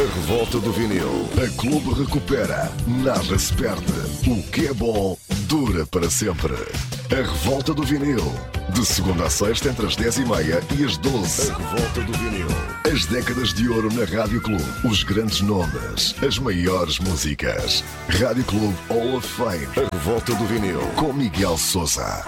revolta do vinil. A Clube recupera, nada se perde. O que é bom dura para sempre. A revolta do vinil. De segunda a sexta, entre as 10h30 e as 12. A revolta do vinil. As décadas de ouro na Rádio Clube. Os grandes nomes. As maiores músicas. Rádio Clube Hall of Fame. A revolta do vinil. Com Miguel Sousa.